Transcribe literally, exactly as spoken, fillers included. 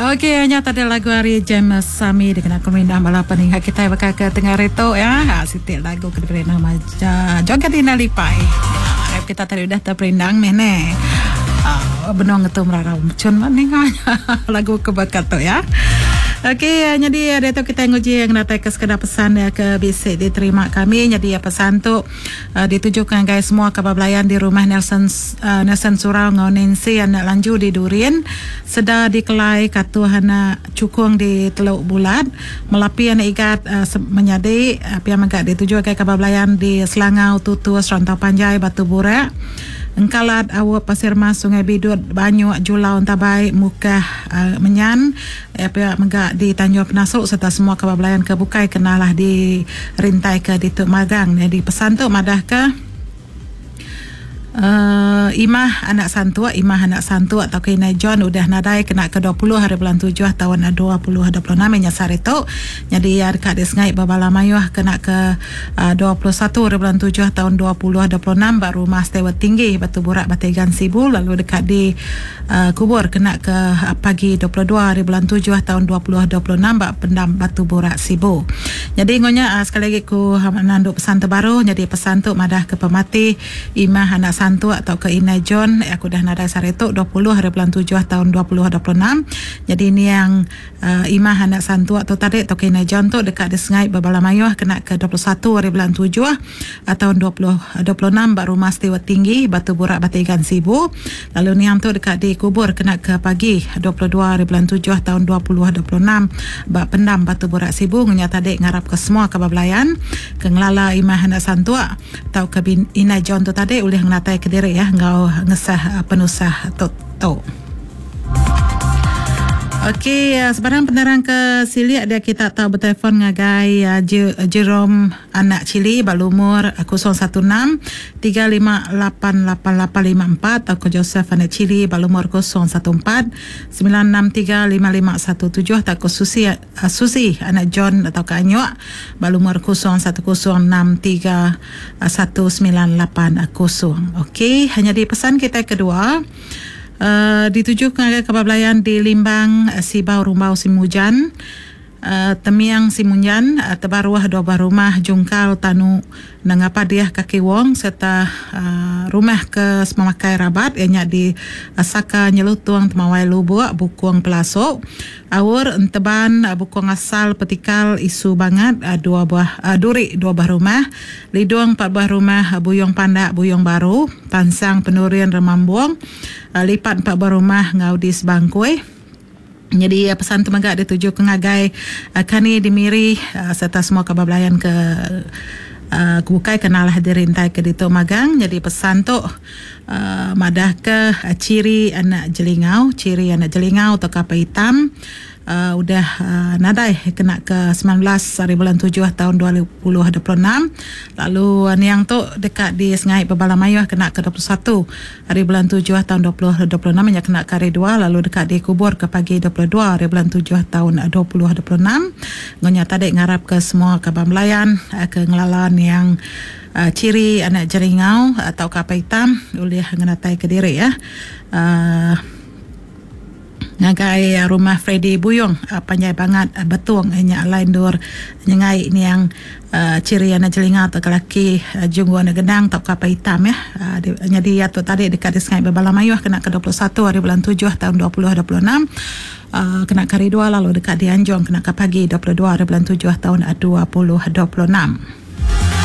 Okey, hanya tadi lagu hari James Sami dengan kemindah balapan hingga kita bakal ke tengah reto ya. Ha, sitik lagu kedua nama Joget Ina Lipai. Rap kita tadi udah terperindang mene. Uh, benong itu merarau cun mana lagu kebakat tu ya. Okey, jadi ada tu kita nguji yang datang ke sekadar pesan ya, ke bisik diterima kami. Jadi ya pesan tu uh, ditujukan guys semua kebablayan di rumah Nelson uh, Nelson Surau ngau Nancy anak lanju di Durian sedar dikelai katu hana cukung di Teluk Bulat melapi anak igat uh, menyadi apa yang agak ditujukan kebablayan di Selangau Tutu Serantau Panjai Batu Burak Engkalat Awak Pasir Mas Sungai Bidut Banyu Julau Tabai Muka uh, Menyan apa megak di Tanjung Penasuk serta semua kebablayan kebukai kenalah di rintai ke di Tuk Magang. Jadi pesan tu madah ke Uh, Imah anak santua Imah anak santua atau Kina John udah nadai kena ke dua puluh hari bulan tujuh tahun dua ribu dua puluh enam nyasar itu. Jadi ya dekat disngai babala mayuh kena ke uh, dua puluh satu hari bulan tujuh tahun dua ribu dua puluh enam baru mas Tewa Tinggi Batu Burak Bategan Sibu lalu dekat di uh, kubur kena ke uh, pagi dua puluh dua hari bulan tujuh tahun dua ribu dua puluh enam bak pendam Batu Burak Sibu. Jadi ngonya uh, sekali lagi ku menanduk pesan terbaru. Jadi pesan tu madah ke pemati Imah anak santu atau ke Ina John aku dah nadai saritu dua puluh hari bulan tujuh tahun dua ribu dua puluh enam. Jadi ini yang uh, Imah anak santu atau tadi atau ke Ina John tu dekat Desengai Babala Mayuh kena ke dua puluh satu hari bulan tujuh tahun dua ribu dua puluh enam baru mas Tewa Tinggi Batu Burak Bategan Sibu. Lalu ni yang tu dekat di kubur kena ke pagi dua puluh dua hari bulan tujuh tahun dua ribu dua puluh enam bak pendam Batu Burak Sibu. Ngunya tadi ngarap ke semua kebablayan ke ngelala Imah anak santu atau ke Ina John tu tadi boleh ngelatai ke diri ya ngau ngesah uh, penusah tu tu. Okey, uh, sebarang penerang ke sili ada kita tahu bertelefon ngagai uh, Jerome anak Cili balumur uh, kosong satu enam tiga lima lapan lapan lapan lima empat atau Joseph anak Cili balumur kosong satu empat sembilan enam tiga lima lima satu tujuh atau Susi uh, Susi anak John atau Kanyuk balumur kosong satu kosong enam tiga satu sembilan lapan kosong. Okey, hanya di pesan kita kedua Uh, ditujukan ke kebablayan di Limbang uh, Sibau Rumbau Simujan uh, Temiang Simunyan uh, Tebaruah dua buah rumah Jungkal Tanu Nangapa dia Kaki Wong serta uh, rumah ke Semamakai Rabat ianya di uh, Saka Nyelutuang Temawai Lubuk Bukuang Pelasok Awur Enteban uh, Bukuang Asal Petikal Isu Bangat uh, dua buah uh, Duri dua buah rumah Liduang empat buah rumah uh, Buyong Pandak Buyong Baru Tansang Penurian Remambuang uh, Lipat empat buah rumah Ngaudis Bangkoi. Jadi uh, pesan temagak dituju ke ngagai uh, Kani Dimiri uh, serta semua kebablayan ke uh, kebukai kenalah dirintai ke Dito Magang. Jadi pesan tu uh, madah ke uh, ciri anak jelingau ciri anak jelingau atau kapal hitam uh, udah uh, nadai kena ke sembilan belas hari bulan tujuh tahun dua ribu dua puluh enam. Lalu uh, niang tu dekat di Sengai Babala Mayuh kena ke dua puluh satu hari bulan tujuh tahun dua ribu dua puluh enam yang kena ke hari dua. Lalu dekat di kubur ke pagi dua puluh dua hari bulan tujuh tahun dua ribu dua puluh enam. Ngonya tadi ngarap ke semua kabamlayan uh, ke ngelalan yang Uh, ciri anak jeringau atau kapal hitam boleh ngenatai ke diri ya. Uh, ngagai rumah Freddy Buyong uh, panjai banget uh, betung hanya lain dur nyengai ini yang uh, ciri anak jeringau atau lelaki uh, junggu anak gendang atau kapal hitam ya. Uh, jadi atau tadi dekat di Sengai Babala Mayuh kena ke dua puluh satu hari bulan tujuh tahun dua ribu dua puluh enam. Uh, kena ke hari dua lalu dekat di Anjong kena ke pagi dua puluh dua hari bulan tujuh tahun dua ribu dua puluh enam.